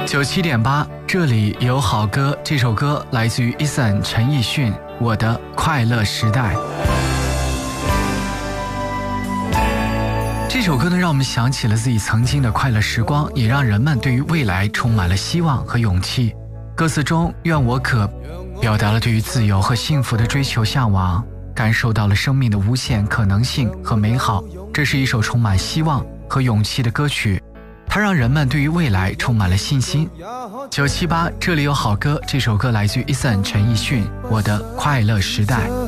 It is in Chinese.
97.8，这里有好歌。这首歌来自于 Eason 陈奕迅，《我的快乐时代》。这首歌呢，让我们想起了自己曾经的快乐时光，也让人们对于未来充满了希望和勇气。歌词中愿我可表达了对于自由和幸福的追求向往，感受到了生命的无限可能性和美好。这是一首充满希望和勇气的歌曲，它让人们对于未来充满了信心。978，这里有好歌。这首歌来自于 Eason 陈奕迅，《我的快乐时代》。